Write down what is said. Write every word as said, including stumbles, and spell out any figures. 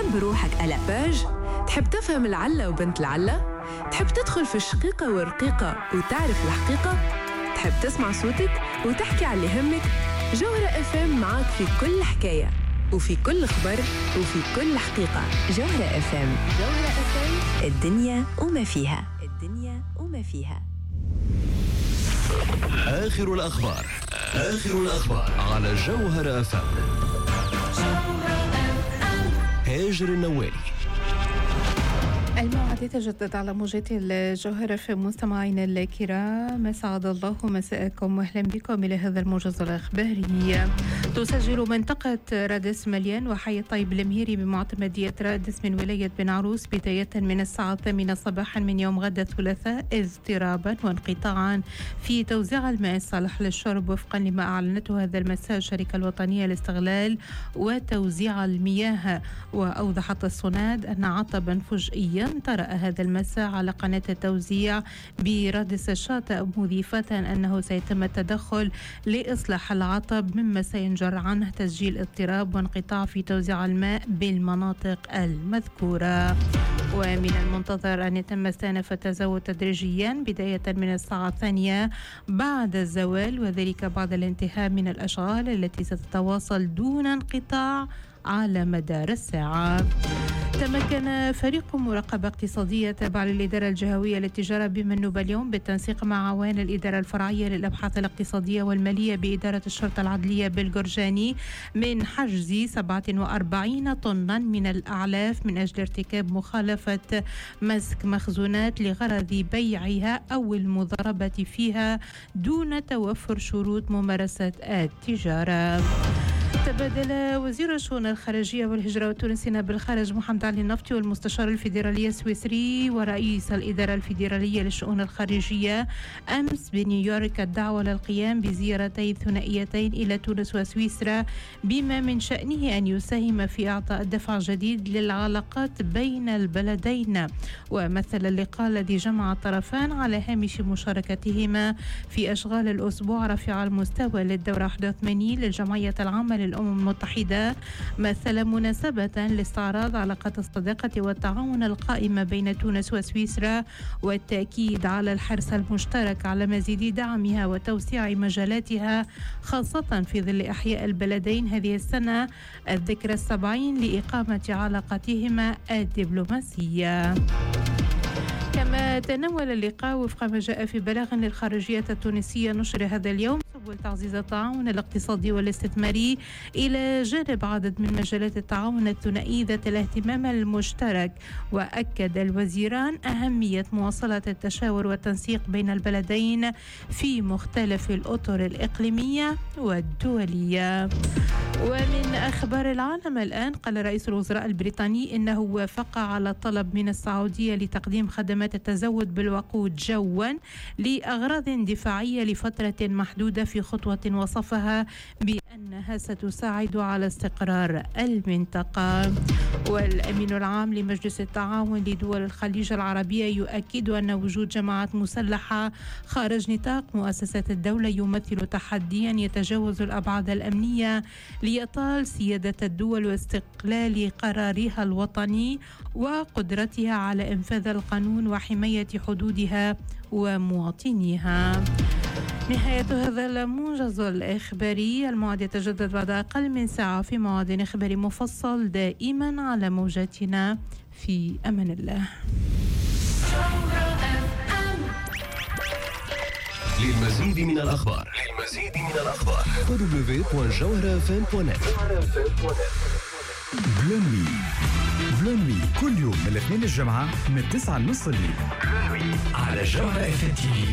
بروحك ألا باج؟ تحب تفهم العلة وبنت العلة؟ تحب تدخل في الشقيقة والرقيقة وتعرف الحقيقة؟ تحب تسمع صوتك وتحكي على اللي يهمك؟ جوهرة اف ام معك في كل حكاية وفي كل خبر وفي كل حقيقة. جوهرة اف ام، جوهرة اف ام، الدنيا وما فيها، الدنيا وما فيها. آخر الأخبار، آخر الأخبار على جوهرة اف ام. هاجر النوالي. الموعد يتجدد على موجات الجوهرة في مستمعينا الكرام. أسعد الله مساءكم واهلا بكم إلى هذا الموجز الإخباري. تسجل منطقة رادس مليان وحي طيب المهيري بمعتمدية رادس من ولاية بن عروس بداية من الساعة الثامنة صباحا من يوم غد الثلاثاء اضطرابا وانقطاعا في توزيع الماء الصالح للشرب وفقا لما أعلنته هذا المساء الشركة الوطنية لاستغلال وتوزيع المياه. وأوضحت الصناد أن عطبا فجئيا طرأ هذا المساء على قناة التوزيع برادس الشاطئ مضيفة أنه سيتم التدخل لإصلاح العطب مما سينجر عنه تسجيل اضطراب وانقطاع في توزيع الماء بالمناطق المذكورة. ومن المنتظر أن يتم استئناف التزود تدريجيا بداية من الساعة الثانية بعد الزوال وذلك بعد الانتهاء من الأشغال التي ستتواصل دون انقطاع على مدار الساعة. تمكن فريق مراقبة اقتصادية تابع للإدارة الجهوية للتجارة بمنوبة اليوم بالتنسيق مع عوان الإدارة الفرعية للأبحاث الاقتصادية والمالية بإدارة الشرطة العدلية بالجرجاني من حجز سبعة وأربعين طنا من الأعلاف من أجل ارتكاب مخالفة مسك مخزونات لغرض بيعها أو المضاربة فيها دون توفر شروط ممارسة التجارة. تبادل وزير الشؤون الخارجية والهجرة والتونسيين بالخارج محمد علي النفطي والمستشار الفيدرالي السويسري ورئيس الإدارة الفيدرالية للشؤون الخارجية أمس بنيويورك الدعوة للقيام بزيارتين ثنائيتين إلى تونس وسويسرا بما من شأنه أن يساهم في إعطاء دفع جديد للعلاقات بين البلدين. ومثل اللقاء الذي جمع الطرفان على هامش مشاركتهما في أشغال الأسبوع رفيع المستوى للدورة واحد وثمانين للجمعية العامة للأمم المتحدة مثل مناسبة لاستعراض علاقات الصداقة والتعاون القائمة بين تونس وسويسرا والتأكيد على الحرص المشترك على مزيد دعمها وتوسيع مجالاتها خاصة في ظل إحياء البلدين هذه السنة الذكرى السبعين لإقامة علاقاتهما الدبلوماسية. كما تناول اللقاء وفق ما جاء في بلاغ للخارجية التونسية نشر هذا اليوم سبل تعزيز التعاون الاقتصادي والاستثماري إلى جانب عدد من مجالات التعاون الثنائي ذات الاهتمام المشترك. وأكد الوزيران أهمية مواصلة التشاور والتنسيق بين البلدين في مختلف الأطر الإقليمية والدولية. ومن أخبار العالم الآن قال رئيس الوزراء البريطاني إنه وافق على طلب من السعودية لتقديم خدمات التزود بالوقود جوا لأغراض دفاعية لفترة محدودة في خطوة وصفها بأنها ستساعد على استقرار المنطقة. والأمين العام لمجلس التعاون لدول الخليج العربية يؤكد أن وجود جماعات مسلحة خارج نطاق مؤسسات الدولة يمثل تحديا يتجاوز الأبعاد الأمنية ليطال سيادة الدول واستقلال قرارها الوطني وقدرتها على إنفاذ القانون وحماية حدودها ومواطنيها. نهاية هذا الموجز الإخباري. الموعد يتجدد بعد أقل من ساعة في موعد إخباري مفصل دائما على موجاتنا. في أمان الله. للمزيد من الأخبار للمزيد من الأخبار دبليو دوت جوهرة اف ام دوت نت. بلومي بلومي كل يوم من الاثنين للجمعة من تسعة لنص الليل على جوهرة اف ام تي في.